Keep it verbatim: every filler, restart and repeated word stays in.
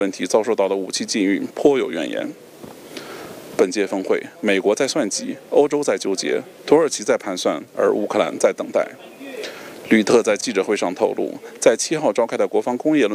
问题遭受到的武器禁运颇有怨言。本届峰会，美国在算计，欧洲在纠结，土耳其在盘算，而乌克兰在等待。吕特在记者会上透露，在七号召开的国防工业论